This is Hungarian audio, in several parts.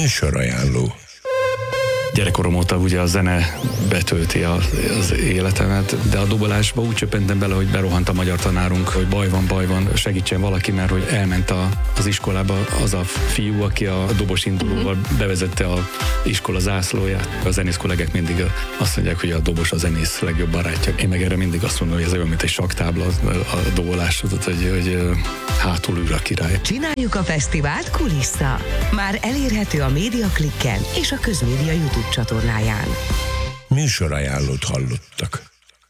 Műsorajánló. Gyerekkorom óta ugye a zene betölti az életemet, de a dobolásba úgy csöppentem bele, hogy berohant a magyar tanárunk, hogy baj van, segítsen valaki, mert hogy elment az iskolába az a fiú, aki a dobos indulóval bevezette az iskola zászlóját. A zenész kollégák mindig azt mondják, hogy a dobos a zenész legjobb barátja. Én meg erre mindig azt mondom, hogy ez olyan, mint egy sakktábla a dobolás, hogy hátul ül a király. Csináljuk a fesztivált Kulissza. Már elérhető a Médiaklikken és a Közmédia YouTube csatornáján. Műsorajánlót hallottak.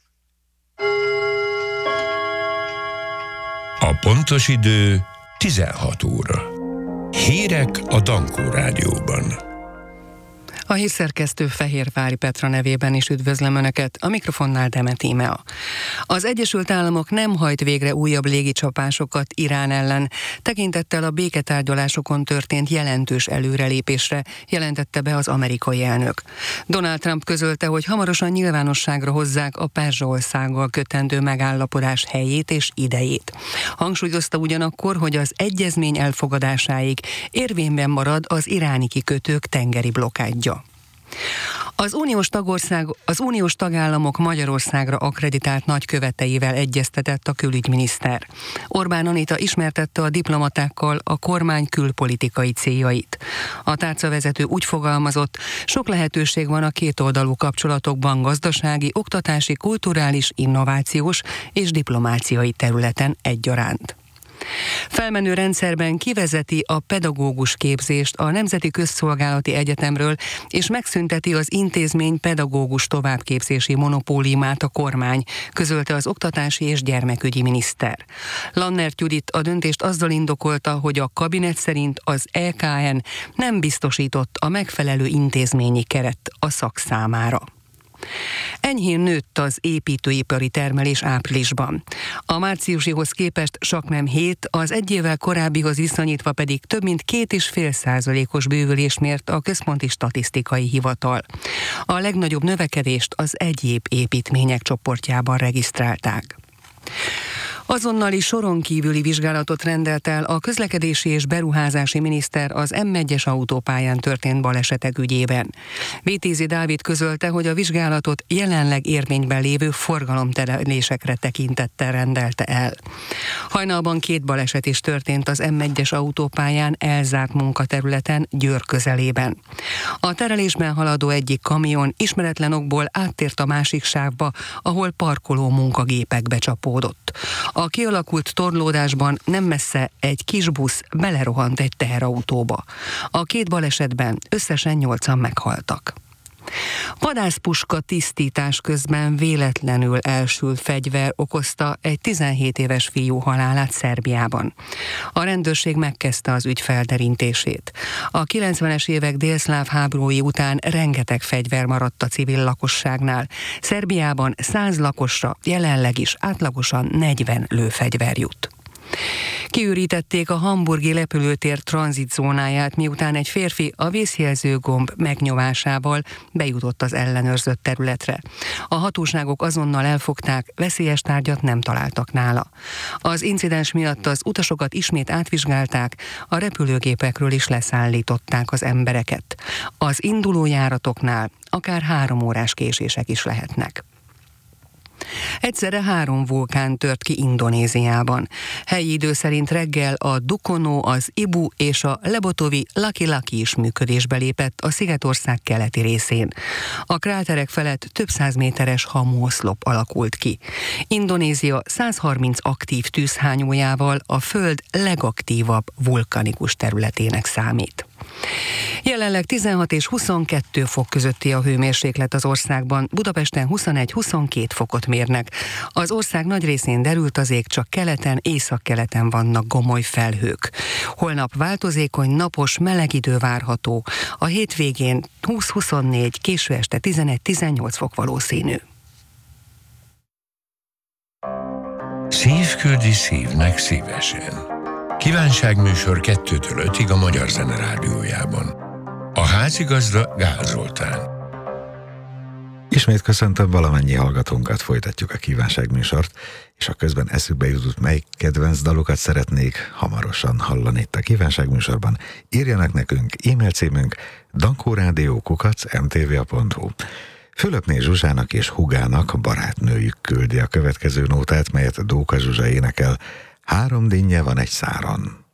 A pontos idő 16 óra. Hírek a Dankó Rádióban. A hírszerkesztő Fehérvári Petra nevében is üdvözlöm Önöket, a mikrofonnál Demet Ímea. Az Egyesült Államok nem hajt végre újabb légicsapásokat Irán ellen, tekintettel a béketárgyalásokon történt jelentős előrelépésre, jelentette be az amerikai elnök. Donald Trump közölte, hogy hamarosan nyilvánosságra hozzák a Perzsa-országgal kötendő megállapodás helyét és idejét. Hangsúlyozta ugyanakkor, hogy az egyezmény elfogadásáig érvényben marad az iráni kikötők tengeri blokkádja. Az uniós tagállamok Magyarországra akkreditált nagyköveteivel egyeztetett a külügyminiszter. Orbán Anita ismertette a diplomatákkal a kormány külpolitikai céljait. A tárcavezető úgy fogalmazott, sok lehetőség van a kétoldalú kapcsolatokban gazdasági, oktatási, kulturális, innovációs és diplomáciai területen egyaránt. Felmenő rendszerben kivezeti a pedagógus képzést a Nemzeti Közszolgálati Egyetemről, és megszünteti az intézmény pedagógus továbbképzési monopóliumát a kormány, közölte az oktatási és gyermekügyi miniszter. Lannert Judit a döntést azzal indokolta, hogy a kabinet szerint az EKN nem biztosított a megfelelő intézményi keret a szak számára. Enyhén nőtt az építőipari termelés áprilisban. A márciusihoz képest saknem 7, az egy évvel korábbihoz viszonyítva pedig több mint 2,5%-os bővülés mért a Központi Statisztikai Hivatal. A legnagyobb növekedést az egyéb építmények csoportjában regisztrálták. Azonnali soron kívüli vizsgálatot rendelt el a közlekedési és beruházási miniszter az M1-es autópályán történt balesetek ügyében. Vitézi Dávid közölte, hogy a vizsgálatot jelenleg érvényben lévő forgalomterelésekre tekintettel rendelte el. Hajnalban 2 baleset is történt az M1-es autópályán elzárt munkaterületen Győr közelében. A terelésben haladó egyik kamion ismeretlen okból áttért a másik sávba, ahol parkoló munkagépekbe csapódott. A kialakult torlódásban nem messze egy kis busz belerohant egy teherautóba. A 2 balesetben összesen 8-an meghaltak. Vadászpuska tisztítás közben véletlenül elsült fegyver okozta egy 17 éves fiú halálát Szerbiában. A rendőrség megkezdte az ügy felderintését. A 90-es évek délszláv háborúi után rengeteg fegyver maradt a civil lakosságnál. Szerbiában 100 lakosra jelenleg is átlagosan 40 lőfegyver jut. Kiürítették a hamburgi repülőtér tranzitzónáját, miután egy férfi a vészjelző gomb megnyomásával bejutott az ellenőrzött területre. A hatóságok azonnal elfogták, veszélyes tárgyat nem találtak nála. Az incidens miatt az utasokat ismét átvizsgálták, a repülőgépekről is leszállították az embereket. Az induló járatoknál akár 3 órás késések is lehetnek. Egyszerre 3 vulkán tört ki Indonéziában. Helyi idő szerint reggel a Dukono, az Ibu és a Lebotovi Laki-Laki is működésbe lépett a szigetország keleti részén. A kráterek felett több 100 méteres hamuoszlop alakult ki. Indonézia 130 aktív tűzhányójával a föld legaktívabb vulkanikus területének számít. Jelenleg 16 és 22 fok közötti a hőmérséklet az országban, Budapesten 21-22 fokot mérnek. Az ország nagy részén derült az ég, csak keleten, északkeleten vannak gomoly felhők. Holnap változékony, napos, meleg idő várható. A hétvégén 20-24, késő este 11-18 fok valószínű. Szív küldi szívnek szívesen. Kívánságműsor 2-től 5-ig a Magyar Zene Rádiójában. A házigazda Gál Zoltán. Ismét köszöntöm valamennyi hallgatónkat, folytatjuk a kívánságműsort, és ha közben eszükbe jutott, melyik kedvenc dalukat szeretnék hamarosan hallani itt a kívánságműsorban, írjanak nekünk, e-mail címünk dankórádió@mtva.hu. Fülöpné Zsuzsának és húgának barátnőjük küldi a következő nótát, melyet Dóka Zsuzsa énekel. 3 dinnye van egy száron.